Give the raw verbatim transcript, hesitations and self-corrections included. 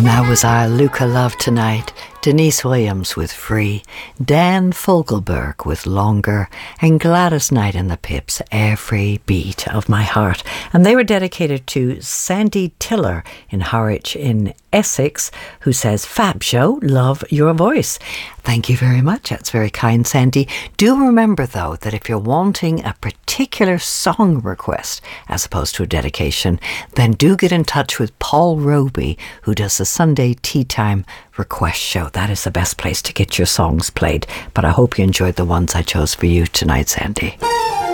That was our Luca Love Tonight, Denise Williams with Free, Dan Fogelberg with Longer, and Gladys Knight and the Pips, Every Beat of My Heart. And they were dedicated to Sandy Tiller in Harwich in Essex, who says, "Fab show, love your voice." Thank you very much. That's very kind, Sandy. Do remember, though, that if you're wanting a particular song request as opposed to a dedication, then do get in touch with Paul Roby, who does the Sunday Tea Time request show. That is the best place to get your songs played. But I hope you enjoyed the ones I chose for you tonight, Sandy.